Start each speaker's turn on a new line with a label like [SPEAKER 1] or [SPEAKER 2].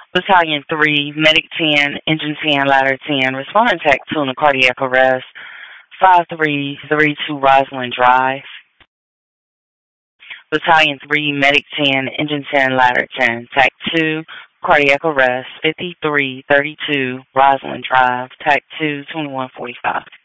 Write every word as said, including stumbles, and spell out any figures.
[SPEAKER 1] Battalion three, Medic ten, Engine ten, Ladder ten, responding Tech two in a cardiac arrest, five three three two Rosalind Drive. Battalion three, Medic ten, Engine ten, Ladder ten, Tech two, cardiac arrest, fifty-three thirty-two Rosalind Drive, Tech two, twenty-one forty-five.